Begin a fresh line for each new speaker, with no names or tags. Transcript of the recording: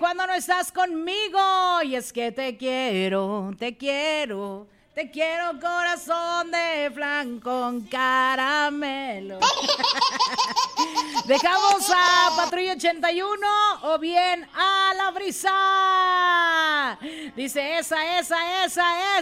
cuando no estás conmigo. Y es que te quiero, te quiero. Te quiero, corazón de flan con caramelo. Dejamos a Patrulla 81 o bien a La Brisa. Dice esa.